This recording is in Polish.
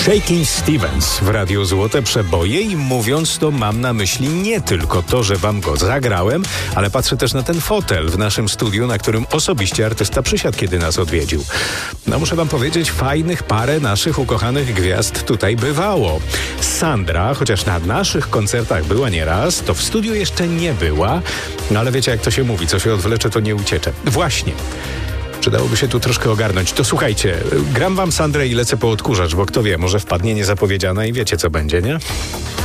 Shakin' Stevens w Radiu Złote Przeboje i mówiąc to mam na myśli nie tylko to, że wam go zagrałem, ale patrzę też na ten fotel w naszym studiu, na którym osobiście artysta przysiadł, kiedy nas odwiedził. No muszę wam powiedzieć, fajnych parę naszych ukochanych gwiazd tutaj bywało. Sandra, chociaż na naszych koncertach była nieraz, to w studiu jeszcze nie była, no ale wiecie jak to się mówi, co się odwlecze, to nie uciecze. Właśnie. Przydałoby się tu troszkę ogarnąć. To słuchajcie, gram wam Sandrę i lecę po odkurzacz, bo kto wie, może wpadnie niezapowiedziana i wiecie co będzie, nie?